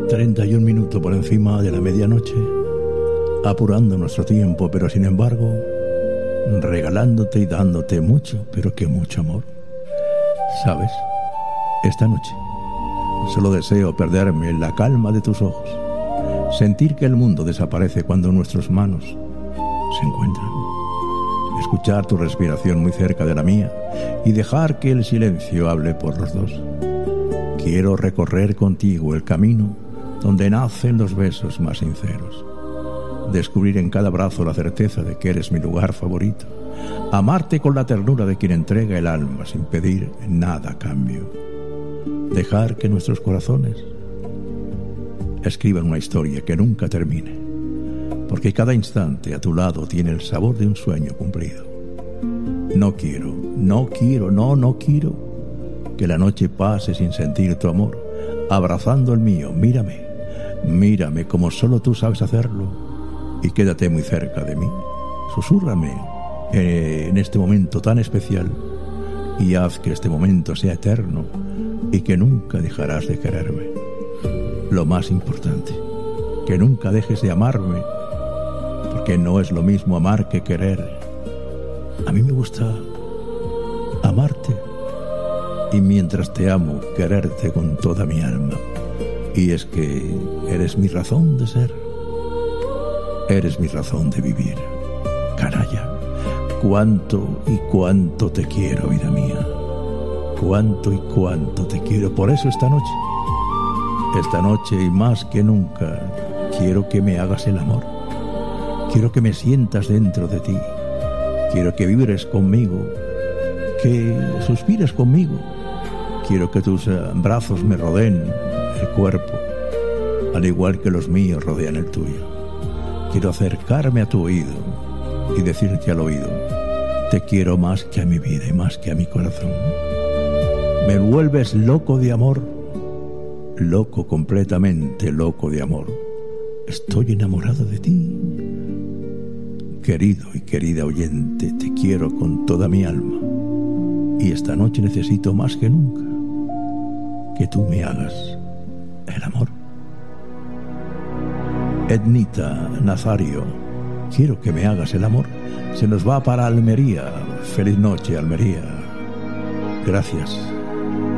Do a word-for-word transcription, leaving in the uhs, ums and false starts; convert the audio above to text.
treinta y un minutos por encima de la medianoche, apurando nuestro tiempo, pero sin embargo, regalándote y dándote mucho, pero que mucho amor. ¿Sabes? Esta noche solo deseo perderme en la calma de tus ojos, sentir que el mundo desaparece cuando nuestras manos se encuentran, escuchar tu respiración muy cerca de la mía y dejar que el silencio hable por los dos. Quiero recorrer contigo el camino donde nacen los besos más sinceros, descubrir en cada abrazo la certeza de que eres mi lugar favorito, amarte con la ternura de quien entrega el alma sin pedir nada a cambio, dejar que nuestros corazones escriban una historia que nunca termine, porque cada instante a tu lado tiene el sabor de un sueño cumplido. No quiero, no quiero, no, no quiero que la noche pase sin sentir tu amor, abrazando el mío. Mírame, mírame como solo tú sabes hacerlo y quédate muy cerca de mí. Susúrrame en este momento tan especial y haz que este momento sea eterno y que nunca dejarás de quererme. Lo más importante, que nunca dejes de amarme, porque no es lo mismo amar que querer. A mí me gusta amarte y mientras te amo, quererte con toda mi alma. Y es que eres mi razón de ser, eres mi razón de vivir. Canalla, cuánto y cuánto te quiero, vida mía. Cuánto y cuánto te quiero. Por eso esta noche, esta noche y más que nunca, quiero que me hagas el amor. Quiero que me sientas dentro de ti. Quiero que vibres conmigo, que suspires conmigo. Quiero que tus brazos me rodeen el cuerpo, al igual que los míos rodean el tuyo. Quiero acercarme a tu oído y decirte al oído: te quiero más que a mi vida y más que a mi corazón. Me vuelves loco de amor, loco, completamente loco de amor. Estoy enamorado de ti. Querido y querida oyente, te quiero con toda mi alma. Y esta noche necesito más que nunca que tú me hagas el amor. Ednita Nazario, quiero que me hagas el amor. Se nos va para Almería. Feliz noche, Almería. Gracias.